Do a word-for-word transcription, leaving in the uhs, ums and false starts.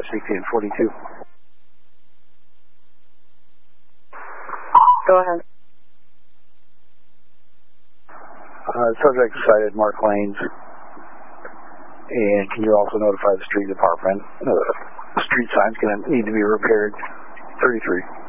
sixteen forty-two. Go ahead. Uh, subject cited Mark Lanes. And can you also notify the street department? Uh, the street sign's going to need to be repaired. thirty-three.